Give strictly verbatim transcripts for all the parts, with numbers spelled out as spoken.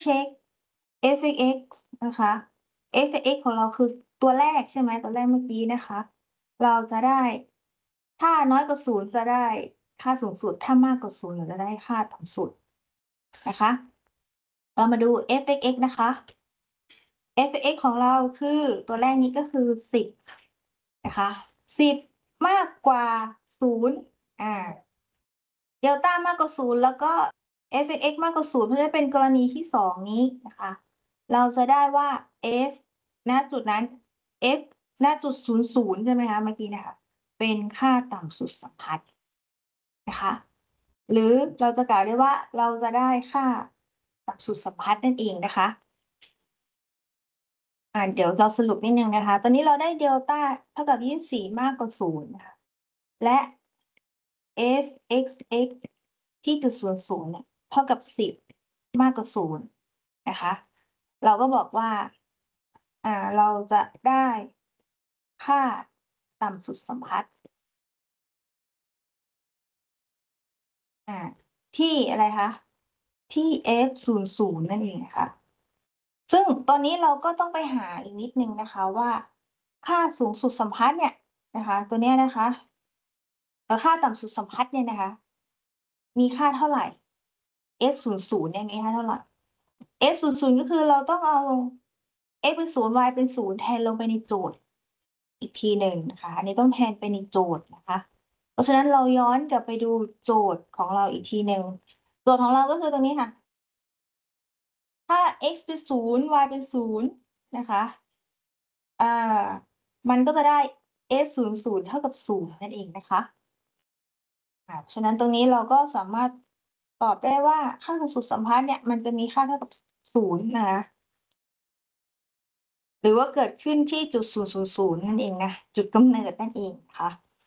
เช็ค f(x) นะคะ f(x) ของเราคือตัวแรกใช่ไหมตัวแรกเมื่อกี้นะคะ เราจะได้ถ้าน้อยกว่าศูนย์จะได้ค่าสูงสุดถ้ามากกว่าศูนย์เราจะได้ค่าต่ำสุดนะคะ เรามาดู f(x) นะคะ f(x) ของเราคือตัวแรกนี้ก็คือสิบนะคะสิบมากกว่าศูนย์อ่าเดลต้ามากกว่าศูนย์แล้วก็ f(x) มากกว่าศูนย์เพราะฉะนั้นเป็นกรณีที่สองนี้นะคะเราจะได้ว่า f ณจุดนั้น f ณจุดศูนย์ศูนย์ใช่ไหมคะเมื่อกี้นะคะเป็นค่าต่ำสุดสัมพัทธ์นะคะหรือเราจะกล่าวได้ว่าเราจะได้ค่าต่ำสุดสัมพัทธ์นั่นเองนะคะอ่าเดี๋ยวเราสรุปนิดนึงนะคะตอนนี้เราได้เดลต้าเท่ากับยี่สิบสี่มากกว่าศูนย์นะคะและ f(x(x) ที่จุดศูนย์ศูนย์เนี่ยเท่ากับสิบมากกว่าศูนย์นะคะเราก็บอกว่าอ่าเราจะได้ค่าต่ำสุดสัมพัทธ์อ่าที่อะไรคะที่ f ศูนย์ศูนย์นั่นเองนะคะซึ่งตอนนี้เราก็ต้องไปหาอีกนิดนึงนะคะว่าค่าสูงสุดสัมพัทธ์เนี่ยนะคะตัวเนี้ยนะคะค่าต่ำสุดสัมพัทธ์เนี่ยนะคะมีค่าเท่าไหร่ f ศูนย์ศูนย์เนี่ยมีค่าเท่าไหร่ f ศูนย์ศูนย์ก็คือเราต้องเอา x เป็นศูนย์ y เป็นศูนย์แทนลงไปในโจทย์อีกทีหนึ่งนะคะอันนี้ต้องแทนไปในโจทย์นะคะเพราะฉะนั้นเราย้อนกลับไปดูโจทย์ของเราอีกทีหนึ่งโจทย์ของเราก็คือตรงนี้ค่ะถ้า x เป็นศูนย์ y เป็นศูนย์นะคะอ่ามันก็จะได้ f ศูนย์ศูนย์เท่ากับศูนย์นั่นเองนะคะอ่าฉะนั้นตรงนี้เราก็สามารถตอบได้ว่าค่าสุดสัมพัทธ์เนี่ยมันจะมีค่าเท่ากับศูนย์นะคะ หรือว่าเกิดขึ้นที่จุดศูนย์ศูนย์ศูนย์นั่นเองนะจุดกำเนิดนั่นเองค่ะ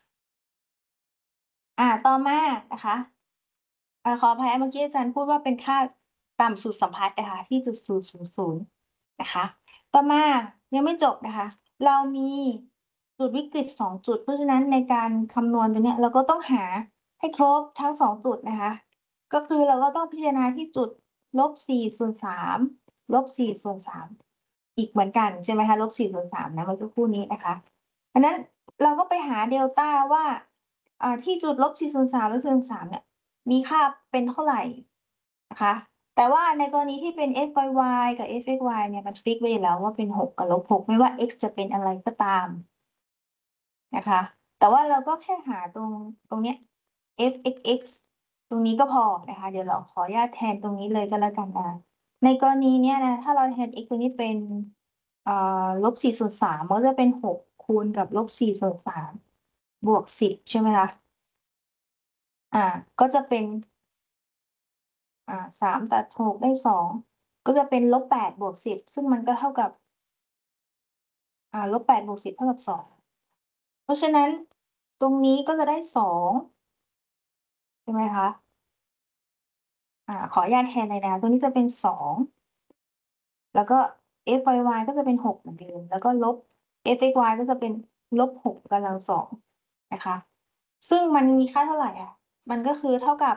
อ่าต่อมานะคะอ่าขออภัยเมื่อกี้อาจารย์พูดว่าเป็นค่าต่ำสุดสัมพัทธ์นะคะที่จุดศูนย์ศูนย์ศูนย์นะคะต่อมายังไม่จบนะคะเรามีจุดวิกฤตสองจุดเพราะฉะนั้นในการคำนวณตัวเนี้ยเราก็ต้องหาให้ครบทั้งสองจุดนะคะก็คือเราก็ต้องพิจารณาที่จุดลบสี่ส่วนสามลบสี่ส่วนสามอีกเหมือนกันใช่ไหมคะลบสี่ส่วนสามนะเมื่อสักครู่นี้นะคะอันนั้นเราก็ไปหาเดลต้าว่าอ่าที่จุดลบสี่ส่วนสามลบสี่ส่วนสามเนี่ยมีค่าเป็นเท่าไหร่นะคะแต่ว่าในกรณีที่เป็น f y y กับ f x y เนี่ยมันฟิกไว้อยู่แล้วว่าเป็นหกกับลบหกไม่ว่า x จะเป็นอะไรก็ตามนะคะแต่ว่าเราก็แค่หาตรงตรงเนี้ย f x x ตรงนี้ก็พอนะคะเดี๋ยวเราขออนุญาตแทนตรงนี้เลยก็แล้วกันนะในกรณีเนี้ยนะถ้าเราแทน x ตรงนี้เป็นเอ่อลบสี่ส่วนสามมันก็จะเป็นหกคูณกับลบสี่ส่วนสามบวกสิบใช่ไหมคะอ่าก็จะเป็นอ่าสามตัดหกได้สองก็จะเป็นลบแปดบวกสิบซึ่งมันก็เท่ากับอ่าลบแปดบวกสิบเท่ากับสองเพราะฉะนั้นตรงนี้ก็จะได้สองใช่ไหมคะอ่าขออนุญาตแทนเลยนะตรงนี้จะเป็นสองแล้วก็ f y y ก็จะเป็นหกเหมือนเดิมแล้วก็ลบ f x y ก็จะเป็นลบหกกำลังสองนะคะซึ่งมันมีค่าเท่าไหร่อ่ะมันก็คือเท่ากับ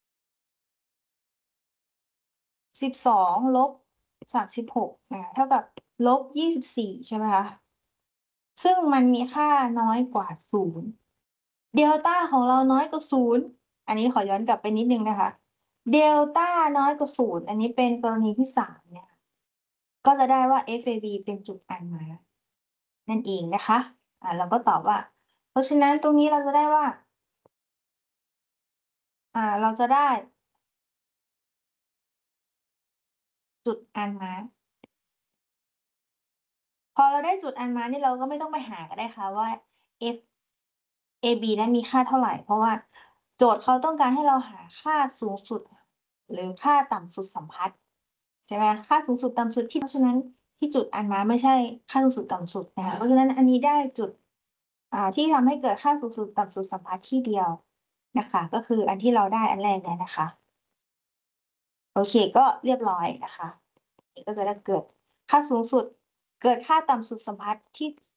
สิบสองลบสามสิบหกนะเท่ากับลบยี่สิบสี่ใช่ไหมคะซึ่งมันมีค่าน้อยกว่าศูนย์เดลต้าของเราน้อยกว่าศูนย์อันนี้ขอย้อนกลับไปนิดนึงนะคะเดลต้าน้อยกว่าศูนย์อันนี้เป็นกรณีที่สามเนี่ยก็จะได้ว่า f a b เป็นจุดอันมานั่นเองนะคะอ่าเราก็ตอบว่าเพราะฉะนั้นตรงนี้เราจะได้ว่าอ่าเราจะได้จุดอันมาพอเราได้จุดอันมานี่เราก็ไม่ต้องไปหาก็ได้ค่ะว่า f a b นั้นมีค่าเท่าไหร่เพราะว่าโจทย์เขาต้องการให้เราหาค่าสูงสุดหรือค่าต่ำสุดสัมพัทธ์ใช่ไหมค่าสูงสุดต่ำสุดที่เพราะฉะนั้นที่จุดอันมาไม่ใช่ค่าสูงสุดต่ำสุดนะคะเพราะฉะนั้นอันนี้ได้จุดอ่าที่ทำให้เกิดค่าสูงสุดต่ำสุดสัมพัทธ์ที่เดียวนะคะก็คืออันที่เราได้อันแรกเนี่ยนะคะโอเคก็เรียบร้อยนะคะก็จะได้เกิดค่าสูงสุดเกิดค่าต่ำสุดสัมพัทธ์ที่